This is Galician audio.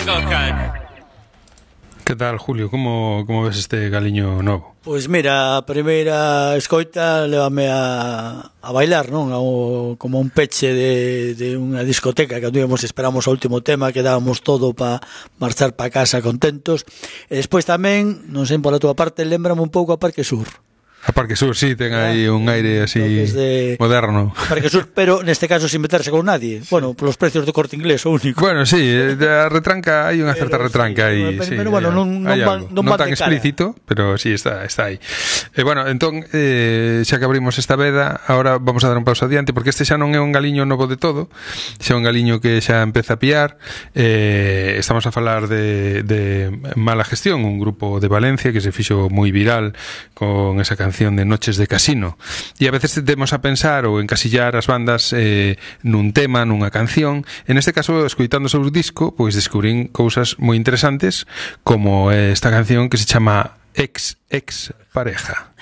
Que tal, Julio? Como ves este galiño novo? Pois mira, a primeira escoita lévame a bailar, non? Como un peche de unha discoteca que íbamos, esperamos o último tema, que dábamos todo para marchar para casa contentos. E despois tamén, non sei por a túa parte, lembrame un pouco a Parque Sur. A Parque Sur, sí, ten aí un aire así moderno. Parque Sur, pero neste caso sin meterse con nadie. Bueno, polos precios do Corte Inglés, o único. Bueno, sí, a retranca, hai unha certa retranca aí. Pero bueno, non tan explícito, pero sí, está aí. Bueno, entón, xa que abrimos esta veda, ahora vamos a dar un pausa adiante, porque este xa non é un galiño novo de todo, xa é un galiño que xa empeza a piar. Estamos a falar de Mala Gestión, un grupo de Valencia que se fixo moi viral con esa canción de Noches de Casino, e a veces temos a pensar ou encasillar as bandas nun tema, nunha canción. En este caso, escoitando o seu disco, pois descubrín cousas moi interesantes, como esta canción que se chama Ex Pareja.